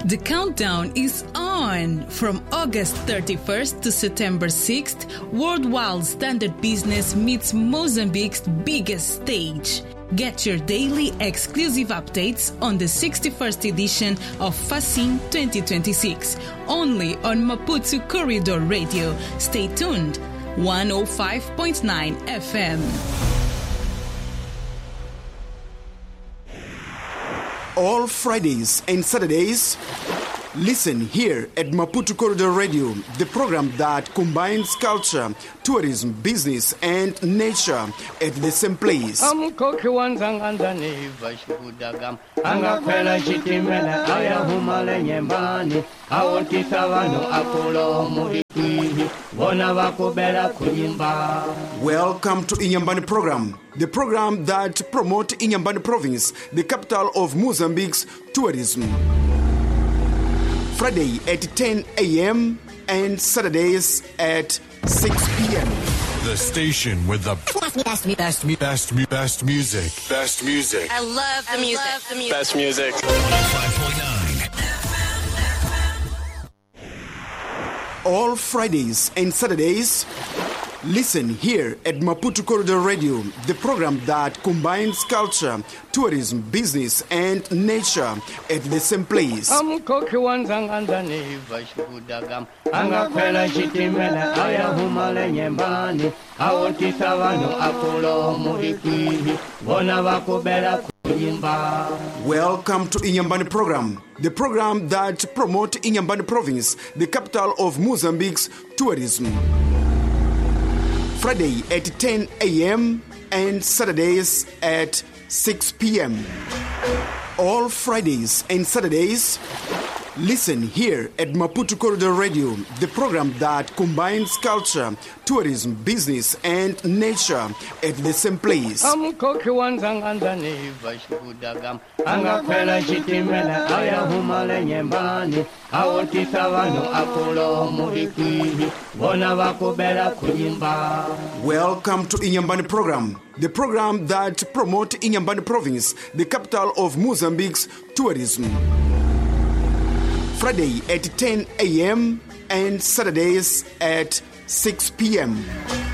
The countdown is on. From August 31st to September 6th, Worldwide Standard Business meets Mozambique's biggest stage. Get your daily exclusive updates on the 61st edition of FACIN 2026, only on Maputo Corridor Radio. Stay tuned. 105.9 FM. All Fridays and Saturdays, listen here at Maputo Corridor Radio, the program that combines culture, tourism, business, and nature at the same place. Welcome to Inyambani program, the program that promotes Inyambani province, the capital of Mozambique's tourism. Friday at 10 a.m. and Saturdays at 6 p.m. The station with the best music. Best music. I love the music. Best music. 5.9. All Fridays and Saturdays, listen here at Maputo Corridor Radio, the program that combines culture, tourism, business, and nature at the same place. Welcome to Inyambani program, the program that promotes Inyambani province, the capital of Mozambique's tourism. Friday at 10 a.m. and Saturdays at 6 p.m. All Fridays and Saturdays, listen here at Maputo Corridor Radio, the program that combines culture, tourism, business, and nature at the same place. Welcome to Inyambani program, the program that promotes Inyambani province, the capital of Mozambique's tourism. Friday at 10 a.m. and Saturdays at 6 p.m.